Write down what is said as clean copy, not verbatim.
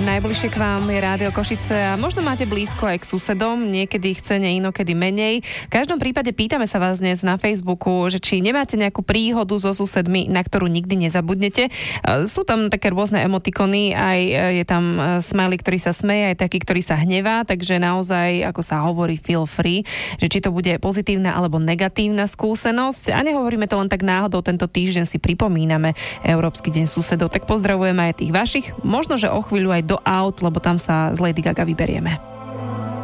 najbližšie k vám je Rádio Košice a možno máte blízko aj k susedom, niekedy chcene, inokedy menej. V každom prípade pýtame sa vás dnes na Facebooku, že či nemáte nejakú príhodu so susedmi, na ktorú nikdy nezabudnete. Sú tam také rôzne emotikony, aj je tam smiley, ktorý sa smeje, aj taký, ktorý sa hnevá, takže naozaj, ako sa hovorí, feel free, že či to bude pozitívna alebo negatívna skúsenosť. A nehovoríme to len tak náhodou, tento týždeň si pripomíname Európsky deň susedov, tak pozdravujeme aj tých vašich, možno, že o chvíľu aj do aut, lebo tam sa z Lady Gaga vyberieme.